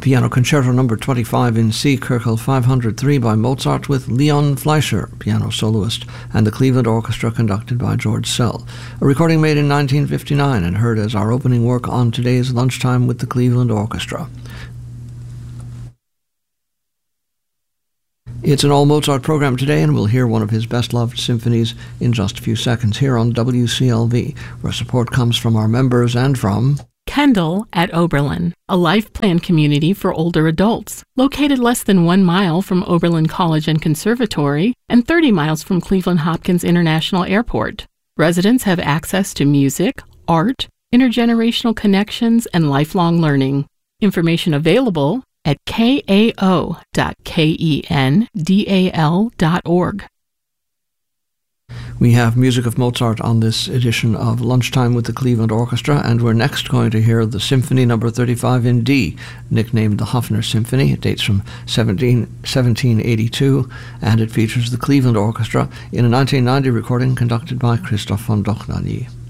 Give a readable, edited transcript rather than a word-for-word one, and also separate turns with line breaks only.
Piano Concerto No. 25 in C, Köchel 503 by Mozart with Leon Fleischer, piano soloist, and the Cleveland Orchestra conducted by George Szell. A recording made in 1959 and heard as our opening work on today's Lunchtime with the Cleveland Orchestra. It's an all-Mozart program today, and we'll hear one of his best-loved symphonies in just a few seconds here on WCLV, where support comes from our members and from
Kendall at Oberlin, a life plan community for older adults, located less than 1 mile from Oberlin College and Conservatory and 30 miles from Cleveland Hopkins International Airport. Residents have access to music, art, intergenerational connections, and lifelong learning. Information available at kao.kendal.org.
We have music of Mozart on this edition of Lunchtime with the Cleveland Orchestra, and we're next going to hear the Symphony No. 35 in D, nicknamed the Hofner Symphony. It dates from 1782, and it features the Cleveland Orchestra in a 1990 recording conducted by Christoph von Dohnanyi.